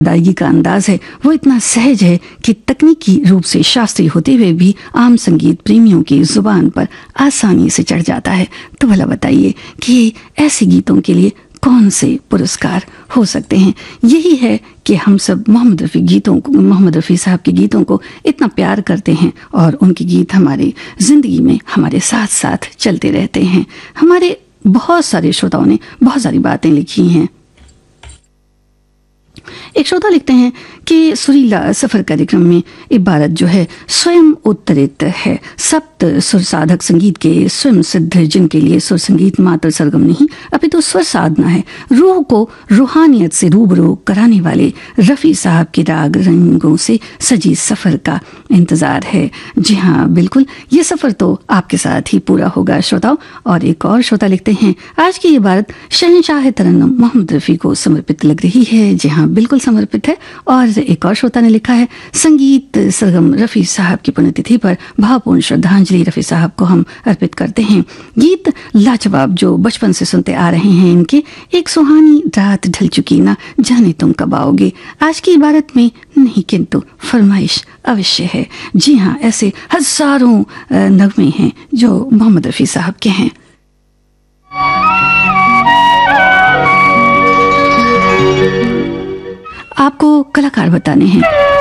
अदायगी का अंदाज है वो इतना सहज है कि तकनीकी रूप से शास्त्रीय होते हुए भी आम संगीत प्रेमियों की जुबान पर आसानी से चढ़ जाता है। तो भला बताइए कि ऐसे गीतों के लिए कौन से पुरस्कार हो सकते हैं? यही है कि हम सब मोहम्मद रफ़ी साहब के गीतों को इतना प्यार करते हैं और उनके गीत हमारी जिंदगी में हमारे साथ साथ चलते रहते हैं। हमारे बहुत सारे श्रोताओं ने बहुत सारी बातें लिखी हैं। एक श्रोता लिखते हैं कि सुरीला सफर कार्यक्रम में इबारत जो है स्वयं उत्तरित है। सप्त सुर साधक संगीत के स्वयं सिद्ध, जिनके लिए सुर संगीत मात्र सरगम नहीं अपितु स्वर साधना है। रूह को रूहानियत से रूबरू कराने वाले रफ़ी साहब के राग रंगों से सजी सफर का इंतजार है। जी हाँ, बिल्कुल, ये सफर तो आपके साथ ही पूरा होगा श्रोताओं। और एक और श्रोता लिखते हैं, आज की इबारत शहंशाह तरन्नुम मोहम्मद रफ़ी को समर्पित लग रही है। जी हाँ, बिल्कुल समर्पित है। और एक और श्रोता ने लिखा है, संगीत सरगम रफ़ी साहब की पुण्यतिथि पर भावपूर्ण श्रद्धांजलि रफ़ी साहब को हम अर्पित करते हैं। गीत लाजवाब जो बचपन से सुनते आ रहे हैं इनके, एक सुहानी रात ढल चुकी ना जाने तुम कब आओगे। आज की इबारत में नहीं किंतु फरमाइश अवश्य है। जी हाँ, ऐसे हजारों नगमे हैं जो मोहम्मद रफ़ी साहब के हैं। आपको कलाकार बताने हैं।